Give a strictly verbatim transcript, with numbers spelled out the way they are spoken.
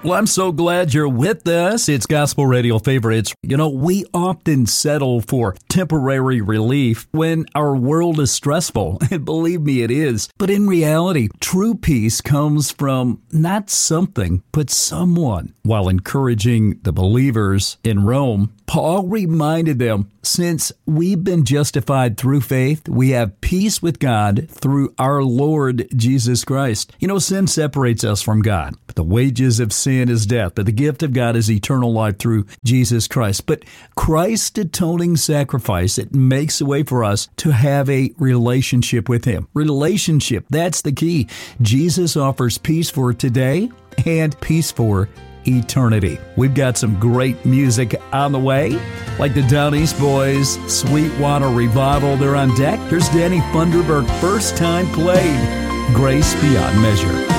Well, I'm so glad you're with us. It's Gospel Radio Favorites. You know, we often settle for temporary relief when our world is stressful. And believe me, it is. But in reality, true peace comes from not something, but someone. While encouraging the believers in Rome, Paul reminded them, since we've been justified through faith, we have peace with God through our Lord Jesus Christ. You know, sin separates us from God. But the wages of sin is death, but the gift of God is eternal life through Jesus Christ. But Christ's atoning sacrifice, it makes a way for us to have a relationship with Him. Relationship, that's the key. Jesus offers peace for today and peace for eternity. We've got some great music on the way, like the Down East Boys, Sweetwater Revival. They're on deck. Here's Danny Funderburk, first time played, Grace Beyond Measure.